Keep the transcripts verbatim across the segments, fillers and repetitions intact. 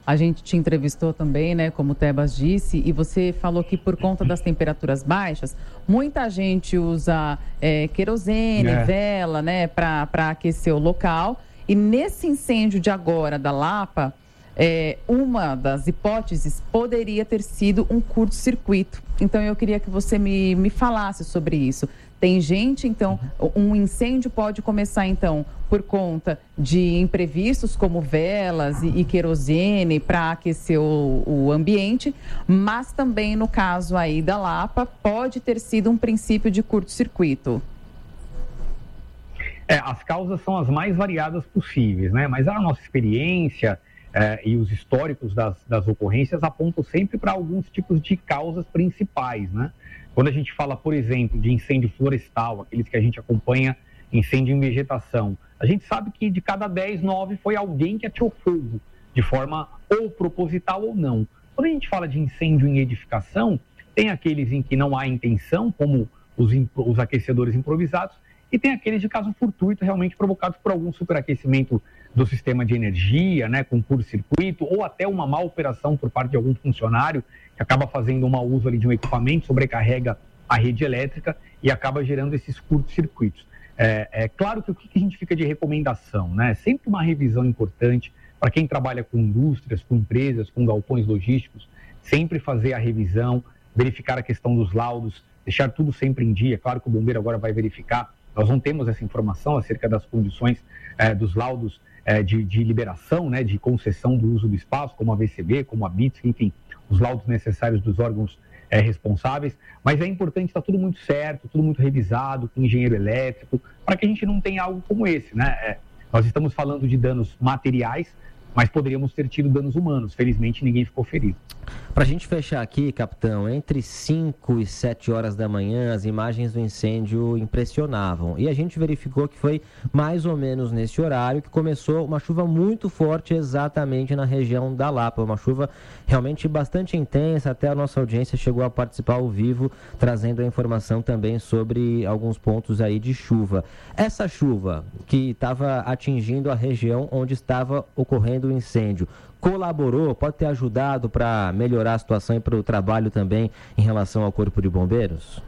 a gente te entrevistou também, né, como o Tebas disse, e você falou que por conta das temperaturas baixas, muita gente usa é, querosene, é. vela, né, para aquecer o local. E nesse incêndio de agora da Lapa, é, uma das hipóteses poderia ter sido um curto-circuito. Então, eu queria que você me, me falasse sobre isso. Tem gente, então, um incêndio pode começar, então, por conta de imprevistos como velas e, e querosene para aquecer o, o ambiente, mas também, no caso aí da Lapa, pode ter sido um princípio de curto-circuito. É, as causas são as mais variadas possíveis, né? Mas a nossa experiência é, e os históricos das, das ocorrências apontam sempre para alguns tipos de causas principais, né? Quando a gente fala, por exemplo, de incêndio florestal, aqueles que a gente acompanha, incêndio em vegetação, a gente sabe que de cada dez, nove foi alguém que atirou fogo, de forma ou proposital ou não. Quando a gente fala de incêndio em edificação, tem aqueles em que não há intenção, como os, os aquecedores improvisados, e tem aqueles de caso fortuito, realmente provocados por algum superaquecimento do sistema de energia, né, com curto-circuito, ou até uma má operação por parte de algum funcionário que acaba fazendo um mau uso ali de um equipamento, sobrecarrega a rede elétrica e acaba gerando esses curtos-circuitos. É, é claro que o que a gente fica de recomendação, né? Sempre uma revisão importante para quem trabalha com indústrias, com empresas, com galpões logísticos, sempre fazer a revisão, verificar a questão dos laudos, deixar tudo sempre em dia. Claro que o bombeiro agora vai verificar. Nós não temos essa informação acerca das condições é, dos laudos é, de, de liberação, né, de concessão do uso do espaço, como a V C B, como a B I T S, enfim, os laudos necessários dos órgãos é, responsáveis. Mas é importante estar tudo muito certo, tudo muito revisado, com engenheiro elétrico, para que a gente não tenha algo como esse, né? É, nós estamos falando de danos materiais, mas poderíamos ter tido danos humanos. Felizmente, ninguém ficou ferido. Para a gente fechar aqui, capitão, entre cinco e sete horas da manhã, as imagens do incêndio impressionavam. E a gente verificou que foi mais ou menos nesse horário que começou uma chuva muito forte exatamente na região da Lapa. Uma chuva realmente bastante intensa, até a nossa audiência chegou a participar ao vivo, trazendo a informação também sobre alguns pontos aí de chuva. Essa chuva que estava atingindo a região onde estava ocorrendo o incêndio, colaborou, pode ter ajudado para melhorar a situação e para o trabalho também em relação ao Corpo de Bombeiros?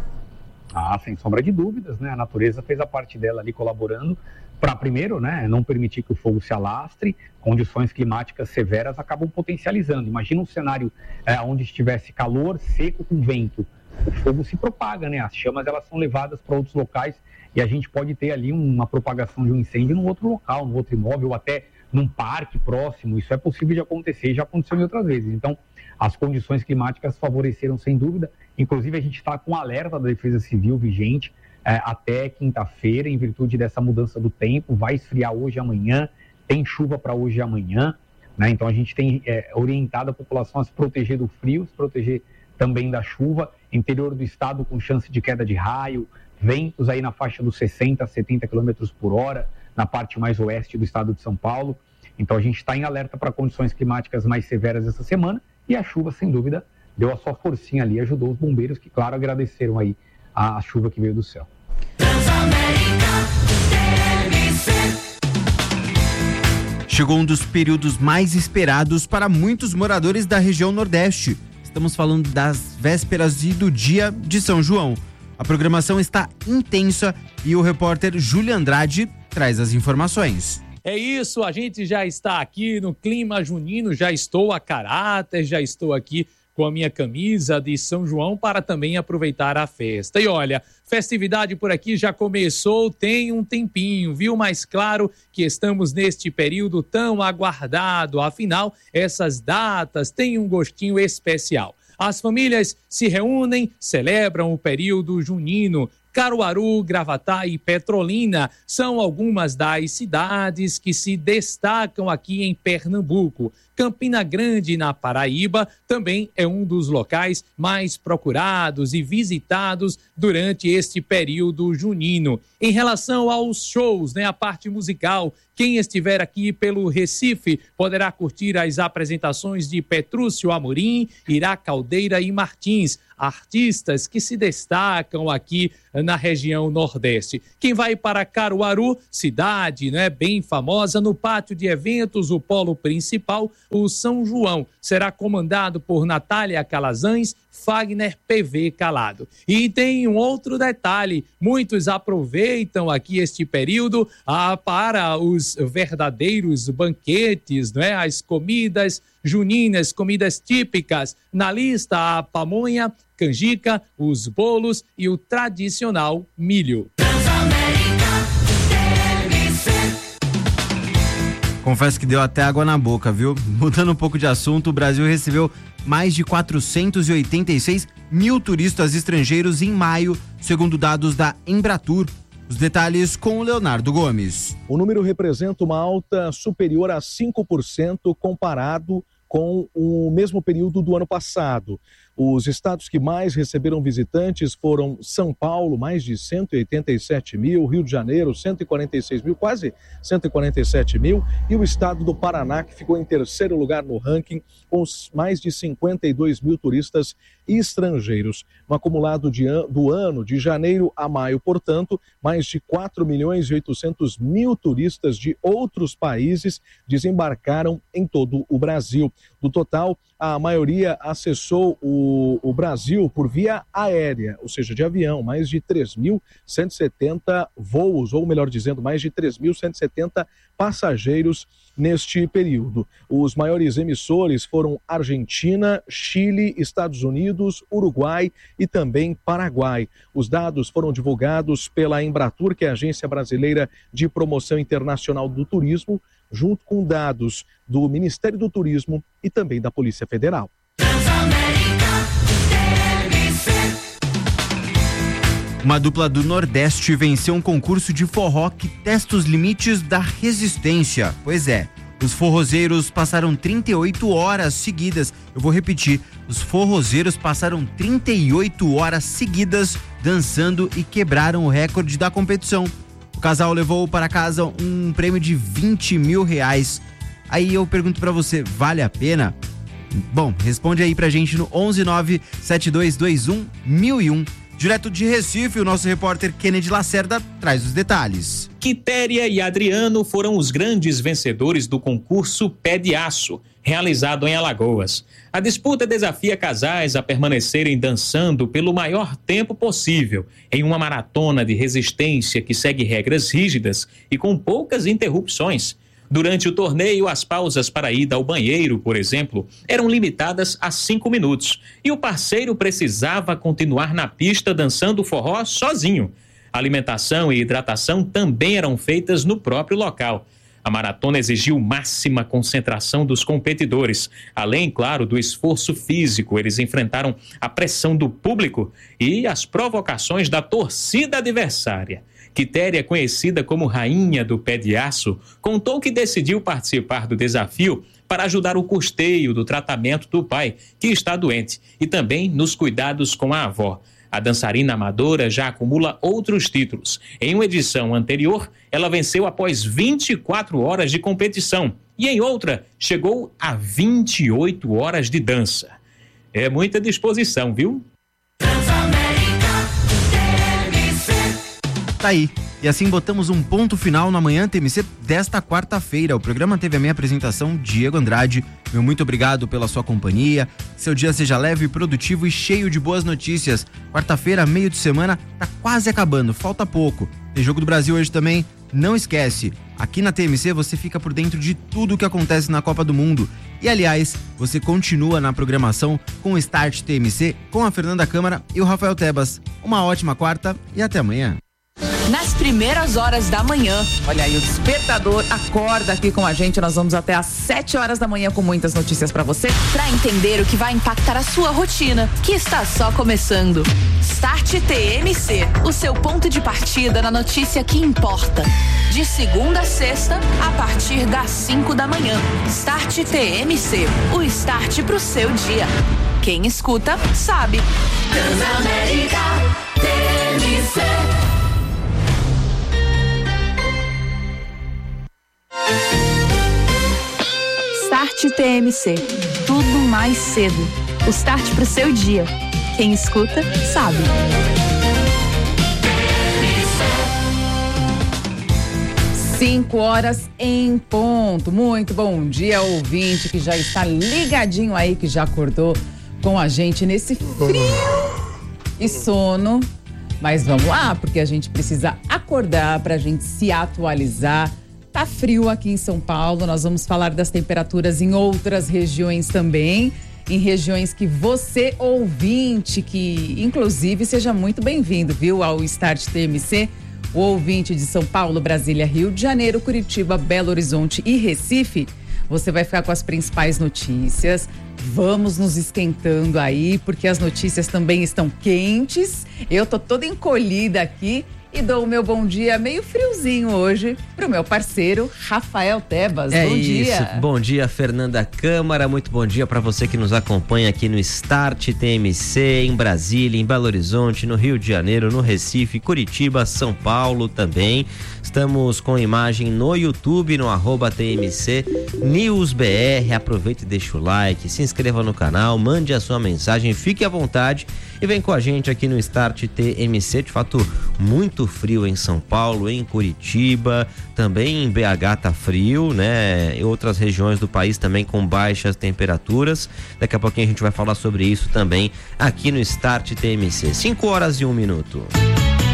Ah, sem sombra de dúvidas, né? A natureza fez a parte dela ali colaborando para, primeiro, né, não permitir que o fogo se alastre. Condições climáticas severas acabam potencializando. Imagina um cenário é, onde estivesse calor, seco, com vento. O fogo se propaga, né? As chamas elas são levadas para outros locais e a gente pode ter ali uma propagação de um incêndio num outro local, num outro imóvel, ou até num parque próximo. Isso é possível de acontecer e já aconteceu em outras vezes. Então, as condições climáticas favoreceram sem dúvida. Inclusive, a gente está com alerta da Defesa Civil vigente é, até quinta-feira, em virtude dessa mudança do tempo. Vai esfriar hoje e amanhã, tem chuva para hoje e amanhã, né? Então, a gente tem é, orientado a população a se proteger do frio, se proteger também da chuva. Interior do estado com chance de queda de raio, ventos aí na faixa dos sessenta a setenta quilômetros por hora, na parte mais oeste do estado de São Paulo. Então a gente está em alerta para condições climáticas mais severas essa semana e a chuva, sem dúvida, deu a sua forcinha ali, ajudou os bombeiros que, claro, agradeceram aí a, a chuva que veio do céu. Chegou um dos períodos mais esperados para muitos moradores da região Nordeste. Estamos falando das vésperas e do dia de São João. A programação está intensa e o repórter Júlio Andrade traz as informações. É isso, a gente já está aqui no clima junino, já estou a caráter, já estou aqui com a minha camisa de São João para também aproveitar a festa. E olha, festividade por aqui já começou, tem um tempinho, viu? Mas claro que estamos neste período tão aguardado, afinal, essas datas têm um gostinho especial. As famílias se reúnem, celebram o período junino. Caruaru, Gravatá e Petrolina são algumas das cidades que se destacam aqui em Pernambuco. Campina Grande, na Paraíba, também é um dos locais mais procurados e visitados durante este período junino. Em relação aos shows, né, a parte musical Quem estiver aqui pelo Recife poderá curtir as apresentações de Petrúcio Amorim, Ira Caldeira e Martins, artistas que se destacam aqui na região Nordeste. Quem vai para Caruaru, cidade, né, bem famosa, no pátio de eventos, o polo principal, o São João, será comandado por Natália Calazans, Fagner P V Calado. E tem um outro detalhe, muitos aproveitam aqui este período ah, para os verdadeiros banquetes, né, as comidas juninas, comidas típicas. Na lista, a pamonha, canjica, os bolos e o tradicional milho. Confesso que deu até água na boca, viu? Mudando um pouco de assunto, o Brasil recebeu mais de quatrocentos e oitenta e seis mil turistas estrangeiros em maio, segundo dados da Embratur. Os detalhes com o Leonardo Gomes. O número representa uma alta superior a cinco por cento comparado com o mesmo período do ano passado. Os estados que mais receberam visitantes foram São Paulo, mais de cento e oitenta e sete mil, Rio de Janeiro, cento e quarenta e seis mil, quase cento e quarenta e sete mil, e o estado do Paraná, que ficou em terceiro lugar no ranking, com mais de cinquenta e dois mil turistas estrangeiros. No acumulado de an- do ano, de janeiro a maio, portanto, mais de quatro milhões e oitocentos mil turistas de outros países desembarcaram em todo o Brasil. Do total, a maioria acessou o, o Brasil por via aérea, ou seja, de avião, mais de três mil cento e setenta voos, ou melhor dizendo, mais de três mil cento e setenta passageiros neste período. Os maiores emissores foram Argentina, Chile, Estados Unidos, Uruguai e também Paraguai. Os dados foram divulgados pela Embratur, que é a Agência Brasileira de Promoção Internacional do Turismo, junto com dados do Ministério do Turismo e também da Polícia Federal. Uma dupla do Nordeste venceu um concurso de forró que testa os limites da resistência. Pois é, os forrozeiros passaram trinta e oito horas seguidas. Eu vou repetir, os forrozeiros passaram trinta e oito horas seguidas dançando e quebraram o recorde da competição. O casal levou para casa um prêmio de vinte mil reais. Aí eu pergunto pra você, vale a pena? Bom, responde aí pra gente no onze nove sete dois dois um mil e um. Direto de Recife, o nosso repórter Kennedy Lacerda traz os detalhes. Quitéria e Adriano foram os grandes vencedores do concurso Pé de Aço, realizado em Alagoas. A disputa desafia casais a permanecerem dançando pelo maior tempo possível, em uma maratona de resistência que segue regras rígidas e com poucas interrupções. Durante o torneio, as pausas para ida ao banheiro, por exemplo, eram limitadas a cinco minutos e o parceiro precisava continuar na pista dançando forró sozinho. Alimentação e hidratação também eram feitas no próprio local. A maratona exigiu máxima concentração dos competidores. Além, claro, do esforço físico, eles enfrentaram a pressão do público e as provocações da torcida adversária. Quitéria, conhecida como Rainha do Pé de Aço, contou que decidiu participar do desafio para ajudar o custeio do tratamento do pai, que está doente, e também nos cuidados com a avó. A dançarina amadora já acumula outros títulos. Em uma edição anterior, ela venceu após vinte e quatro horas de competição e em outra chegou a vinte e oito horas de dança. É muita disposição, viu? Tá aí. E assim botamos um ponto final na Manhã T M C desta quarta-feira. O programa teve a minha apresentação, Diego Andrade. Meu muito obrigado pela sua companhia. Seu dia seja leve, produtivo e cheio de boas notícias. Quarta-feira, meio de semana, tá quase acabando, falta pouco. Tem Jogo do Brasil hoje também. Não esquece, aqui na T M C você fica por dentro de tudo o que acontece na Copa do Mundo. E aliás, você continua na programação com o Start T M C, com a Fernanda Câmara e o Rafael Tebas. Uma ótima quarta e até amanhã. Nas primeiras horas da manhã. Olha aí, o despertador acorda aqui com a gente. Nós vamos até às sete horas da manhã com muitas notícias pra você. Pra entender o que vai impactar a sua rotina, que está só começando. Start T M C, o seu ponto de partida na notícia que importa. De segunda a sexta, a partir das cinco da manhã. Start T M C, o start pro seu dia. Quem escuta, sabe. Transamérica T M C. T M C. Tudo mais cedo. O start pro seu dia. Quem escuta, sabe. Cinco horas em ponto. Muito bom dia, ouvinte que já está ligadinho aí, que já acordou com a gente nesse frio e sono. Mas vamos lá, porque a gente precisa acordar para a gente se atualizar. Tá frio aqui em São Paulo, nós vamos falar das temperaturas em outras regiões também. Em regiões que você, ouvinte, que inclusive seja muito bem-vindo, viu, ao Start T M C. O ouvinte de São Paulo, Brasília, Rio de Janeiro, Curitiba, Belo Horizonte e Recife, você vai ficar com as principais notícias. Vamos nos esquentando aí, porque as notícias também estão quentes. Eu tô toda encolhida aqui e dou o meu bom dia meio friozinho hoje pro meu parceiro Rafael Tebas. É bom isso. dia. Bom dia, Fernanda Câmara. Muito bom dia para você que nos acompanha aqui no Start T M C, em Brasília, em Belo Horizonte, no Rio de Janeiro, no Recife, Curitiba, São Paulo também. Estamos com imagem no YouTube, no arroba T M C News B R. Aproveite e deixa o like, se inscreva no canal, mande a sua mensagem, fique à vontade e vem com a gente aqui no Start T M C. De fato, muito frio em São Paulo, em Curitiba, também em B H tá frio, né? Em outras regiões do país também com baixas temperaturas. Daqui a pouquinho a gente vai falar sobre isso também aqui no Start T M C. cinco horas e um minuto.